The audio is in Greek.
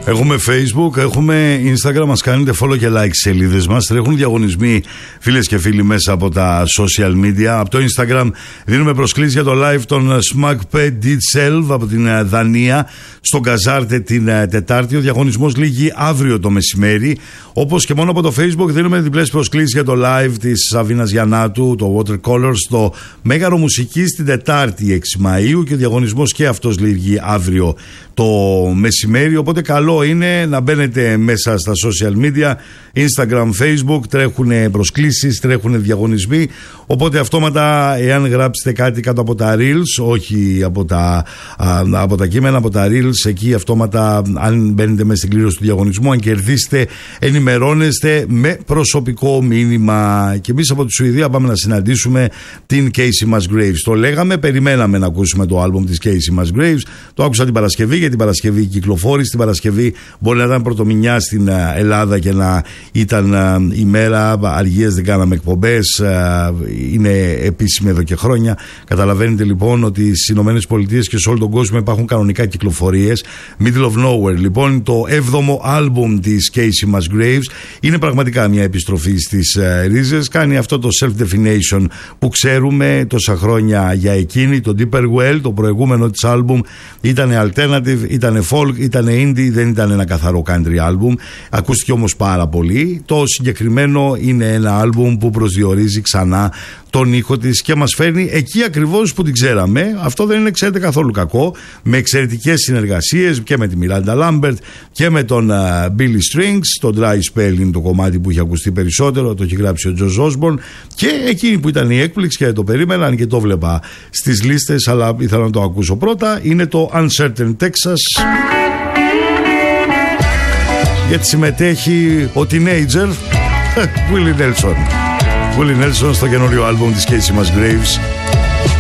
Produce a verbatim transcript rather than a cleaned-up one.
Έχουμε Facebook, έχουμε Instagram, μας κάνετε follow και like στις σελίδες μας. Τρέχουν διαγωνισμοί, φίλες και φίλοι, μέσα από τα social media. Από το Instagram δίνουμε προσκλήσεις για το live των Smagpet Ditselv από την Δανία στο Γκαζάρτε την Τετάρτη. Ο διαγωνισμός λήγει αύριο το μεσημέρι. Όπως και μόνο από το Facebook δίνουμε διπλές προσκλήσεις για το live της Σαβίνας Γιαννάτου, το Watercolors, στο Μέγαρο Μουσικής την Τετάρτη έξι Μαΐου, και ο διαγωνισμός και αυτός λήγει αύριο το μεσημέρι. Οπότε καλό είναι να μπαίνετε μέσα στα social media, Instagram, Facebook, τρέχουν προσκλήσεις, τρέχουν διαγωνισμοί. Οπότε αυτόματα, εάν γράψετε κάτι κάτω από τα reels, όχι από τα, α, από τα κείμενα, από τα reels, εκεί αυτόματα, αν μπαίνετε μέσα στην κλήρωση του διαγωνισμού, αν κερδίσετε, ενημερώνεστε με προσωπικό μήνυμα. Και εμείς από τη Σουηδία πάμε να συναντήσουμε την Casey Musgraves. Το λέγαμε, περιμέναμε να ακούσουμε το άλμπουμ της Casey Musgraves. Το άκουσα την Παρασκευή, γιατί την Παρασκευή κυκλοφόρησε. Την Παρασκευή μπορεί να ήταν πρωτομηνιά στην Ελλάδα και να ήταν η μέρα αργίας, δεν κάναμε εκπομπές. Είναι επίσημη εδώ και χρόνια. Καταλαβαίνετε λοιπόν ότι στις Ηνωμένες Πολιτείες και σε όλο τον κόσμο υπάρχουν κανονικά κυκλοφορίες. Middle of Nowhere λοιπόν, το έβδομο άλμπουμ της Casey Musgraves, είναι πραγματικά μια επιστροφή στις ρίζες. Κάνει αυτό το self-definition που ξέρουμε τόσα χρόνια για εκείνη. Το Deeper Well, το προηγούμενο της άλμπουμ, ήταν alternative, ήταν folk, ήταν indie, δεν ήταν ένα καθαρό country album. Ακούστηκε όμως πάρα πολύ. Το συγκεκριμένο είναι ένα άλμπουμ που προσδιορίζει ξανά τον ήχο της και μας φέρνει εκεί ακριβώς που την ξέραμε. Αυτό δεν είναι, ξέρετε, καθόλου κακό. Με εξαιρετικές συνεργασίες και με τη Miranda Lambert και με τον uh, Billy Strings. Το Dry Spell είναι το κομμάτι που είχε ακουστεί περισσότερο, το έχει γράψει ο Josh Osborne. Και εκείνη που ήταν η έκπληξη και το περίμενα, αν και το βλέπα στις λίστες, αλλά ήθελα να το ακούσω πρώτα, είναι το Uncertain Texas. Γιατί συμμετέχει ο teenager Willie Nelson. Willie Nelson στο καινούριο άλμπουμ της Casey Musgraves.